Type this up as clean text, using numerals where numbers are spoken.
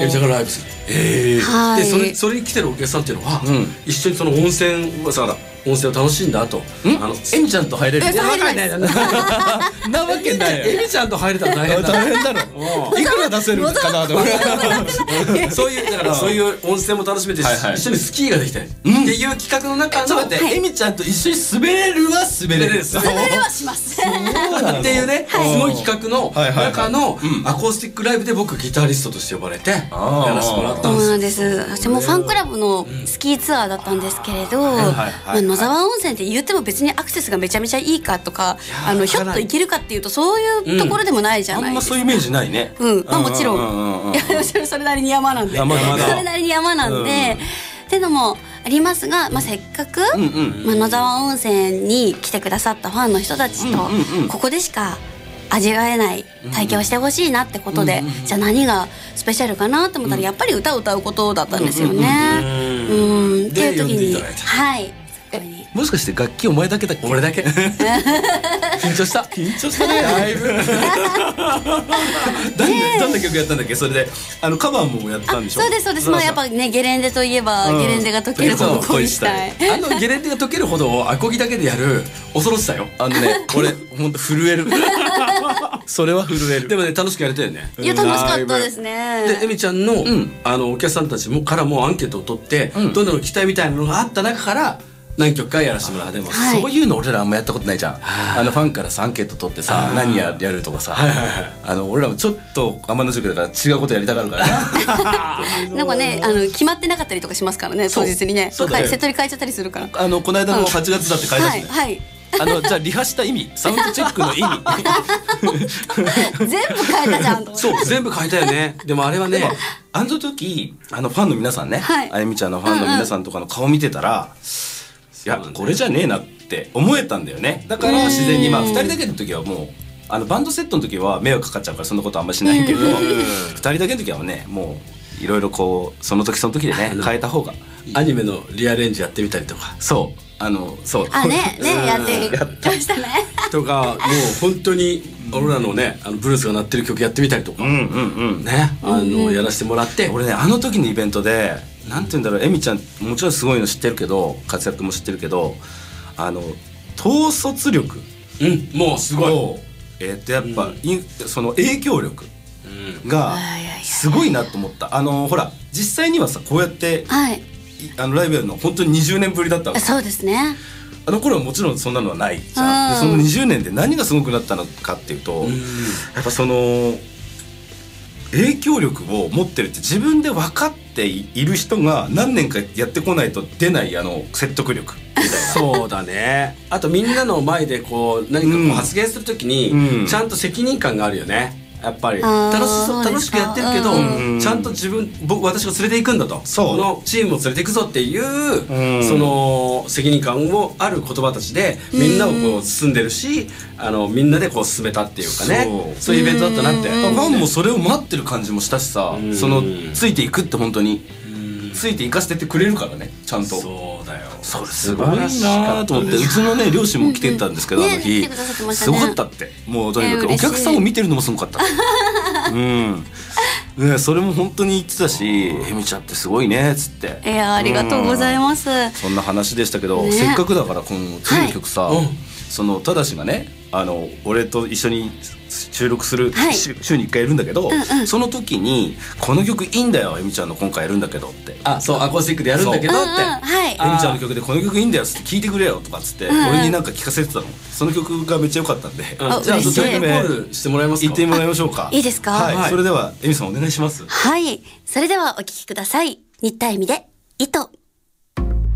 みちゃんがライブする。 はいでそれに来てるお客さんっていうのは一緒にその温泉を楽しんだ後、 エミちゃんと入れる。 入れないですなわけないよ。 エミちゃんと入れたら大変だ。 大変だろ。いくら出せるかなと思って。 そういうだからそういう温泉も楽しめて一緒にスキーができたりっていう企画の中のエミちゃんと一緒に滑れるは滑れる。 滑れはします。 っていうね、すごい企画の中のアコースティックライブで僕ギタリストとして呼ばれてやらせてもらったんです。 そうなんです。私もファンクラブのスキーツアーだったんですけれど、野沢温泉って言っても別にアクセスがめちゃめちゃいいかとか、ひょっと行けるかっていうとそういうところでもないじゃないですか。 あんまそういうイメージないね。 まあもちろんそれなりに山なんで、それなりに山なんでっていうのもありますが、せっかく野沢温泉に来てくださったファンの人たちとここでしか味わえない体験をしてほしいなってことで、じゃあ何がスペシャルかなと思ったらやっぱり歌を歌うことだったんですよね。っていう時にもしかして楽器お前だけだっけ？ 俺だけ。緊張したね。だいぶ。 どんな曲やったんだっけ？それでカバーもやったんでしょ？ そうですそうです。やっぱねゲレンデといえばゲレンデが溶けるほど恋したい。 ゲレンデが溶けるほどをアコギだけでやる恐ろしさよ。 俺本当震える。それは震える。 でもね楽しくやれたよね。 いや楽しかったですね。 でエミちゃんのお客さんたちからもアンケートを取ってどんなの聞きたいみたいなのがあった中から何曲かやらせてもらってます。 そういうの俺らあんまやったことないじゃん。ファンからさアンケート取ってさ何やるとかさ、俺らもちょっと天の塾だから違うことやりたがるからなんかね決まってなかったりとかしますからね、当日にねセットに変えちゃったりするから。 この間の8月だって変えたしね。 はいじゃあリハした意味、サウンドチェックの意味全部変えたじゃん。 そう全部変えたよね。でもあれはねあの時ファンの皆さんね、あゆみちゃんのファンの皆さんとかの顔見てたら、いやこれじゃねえなって思えたんだよね。だから自然に2人だけの時はもうバンドセットの時は迷惑かかっちゃうからそんなことあんましないけど、2人だけの時はねもういろいろこうその時でね変えた方が。 アニメのリアレンジやってみたりとか。 そうやってましたね。 とかもう本当に俺らのねブルースが鳴ってる曲やってみたりとかねやらせてもらって、 俺ね時のイベントでなんて言うんだろう、エミちゃんもちろんすごいの知ってるけど活躍も知ってるけど統率力もうすごいやっぱその影響力がすごいなと思った。ほら実際にはさこうやってライブやるの本当に20年ぶりだったわけ。 そうですね。 頃はもちろんそんなのはないじゃん。その20年で何がすごくなったのかっていうと、やっぱその影響力を持ってるって自分で分かっている人が何年かやってこないと出ない説得力みたいな。 そうだね。あとみんなの前でこう何かこう発言するときにちゃんと責任感があるよね。やっぱり楽しくやってるけどちゃんと私が連れていくんだと、このチームを連れていくぞっていうその責任感をある言葉たちでみんなをこう包んでるし、みんなでこう進めたっていうかね、そういうイベントだったなって。 ファンもそれを待ってる感じもしたしさ、ついていくって本当についていかせてってくれるからね、ちゃんと。 そうだよ。 それすごいなと思って、うちのね両親も来てたんですけど、あの日すごかったって。もうとにかくお客さんを見てるのもすごかったそれも本当に言ってたし、エミちゃんってすごいねっつって。 いやありがとうございます。 そんな話でしたけど、せっかくだからこの次の曲さ、そのただしがね俺と一緒に収録する週に1回やるんだけど、その時にこの曲いいんだよエミちゃんの今回やるんだけどって、 そうアコースティックでやるんだけどって、 エミちゃんの曲でこの曲いいんだよって聞いてくれよとかっつって俺になんか聞かせてたの。その曲がめっちゃ良かったんで、じゃあタイトルコールしてもらえますか。 言ってもらいましょうか。 いいですか。 はい、それではエミさんお願いします。 はい、それではお聴きください。新田恵美で糸。